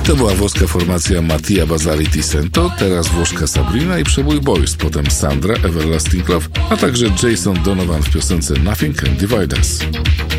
To była włoska formacja Mattia Bazzari Tisento, teraz włoszka Sabrina i przebój Boys, potem Sandra, Everlasting Love, a także Jason Donovan w piosence Nothing Can Divide Us.